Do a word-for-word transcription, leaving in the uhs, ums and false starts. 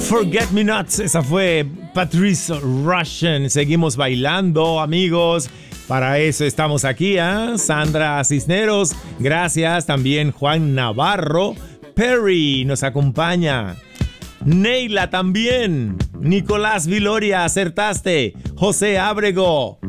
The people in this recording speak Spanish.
Forget Me Nots, esa fue Patrice Rushen. Seguimos bailando, amigos. Para eso estamos aquí, ¿eh? Sandra Cisneros, gracias. También Juan Navarro. Perry nos acompaña. Neila también. Nicolás Viloria, acertaste. José Ábrego.